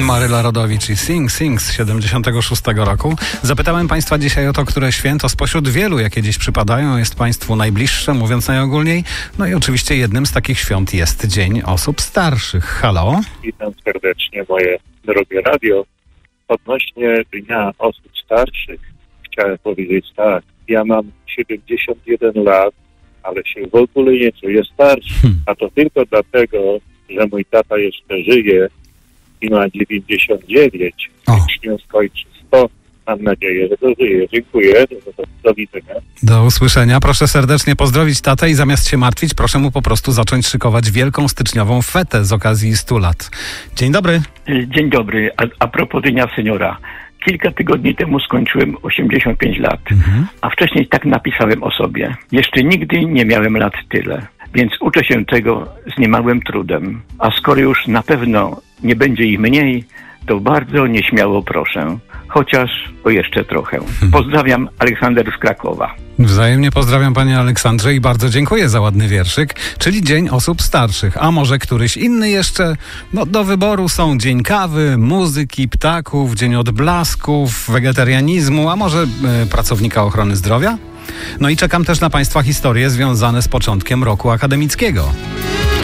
Maryla Rodowicz i Sing Sing z 76 roku. Zapytałem Państwa dzisiaj o to, które święto spośród wielu, jakie dziś przypadają, jest Państwu najbliższe, mówiąc najogólniej. No i oczywiście jednym z takich świąt jest Dzień Osób Starszych. Halo? Witam serdecznie, moje drogie radio. Odnośnie Dnia Osób Starszych chciałem powiedzieć tak. Ja mam 71 lat, ale się w ogóle nie czuję starszy. A to tylko dlatego, że mój tata jeszcze żyje i ma 99. Jak się skończy 100, mam nadzieję, że dożyje. Dziękuję. Do widzenia. Do usłyszenia. Proszę serdecznie pozdrowić tatę i zamiast się martwić, proszę mu po prostu zacząć szykować wielką styczniową fetę z okazji 100 lat. Dzień dobry. Dzień dobry. A propos Dnia Seniora. Kilka tygodni temu skończyłem 85 lat, a wcześniej tak napisałem o sobie. Jeszcze nigdy nie miałem lat tyle, więc uczę się tego z niemałym trudem. A skoro już na pewno nie będzie ich mniej, to bardzo nieśmiało proszę, chociaż o jeszcze trochę. Pozdrawiam, Aleksander z Krakowa. Wzajemnie pozdrawiam Panie Aleksandrze i bardzo dziękuję za ładny wierszyk, czyli Dzień Osób Starszych. A może któryś inny jeszcze? No do wyboru są Dzień Kawy, muzyki, ptaków, Dzień Odblasków, wegetarianizmu, a może pracownika ochrony zdrowia? No i czekam też na Państwa historie związane z początkiem roku akademickiego.